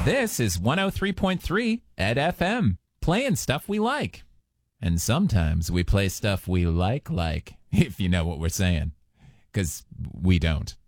This is 103.3 at FM, playing stuff we like. And sometimes we play stuff we like, if you know what we're saying. Because we don't.